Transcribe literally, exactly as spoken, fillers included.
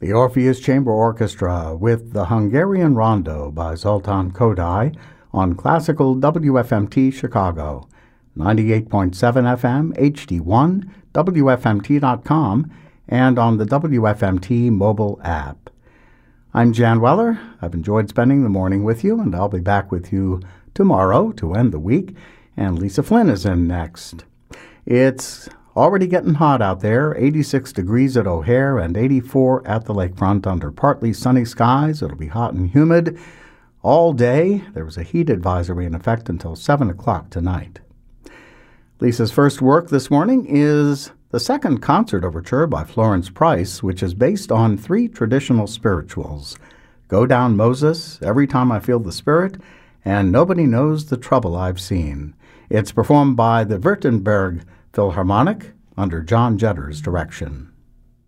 The Orpheus Chamber Orchestra with the Hungarian Rondo by Zoltán Kodály on Classical W F M T Chicago, ninety-eight point seven F M, H D one, W F M T dot com, and on the W F M T mobile app. I'm Jan Weller. I've enjoyed spending the morning with you, and I'll be back with you tomorrow to end the week, and Lisa Flynn is in next. It's already getting hot out there, eighty-six degrees at O'Hare and eighty-four at the lakefront under partly sunny skies. It'll be hot and humid all day. There was a heat advisory in effect until seven o'clock tonight. Lisa's first work this morning is the second concert overture by Florence Price, which is based on three traditional spirituals: Go Down Moses, Every Time I Feel the Spirit, and Nobody Knows the Trouble I've Seen. It's performed by the Württemberg Philharmonic under John Jetter's direction.